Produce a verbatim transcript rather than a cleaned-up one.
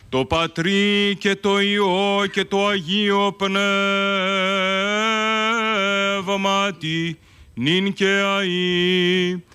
το Πατρί και το Υιό και το Αγίο Πνεύματι, νυν και αεί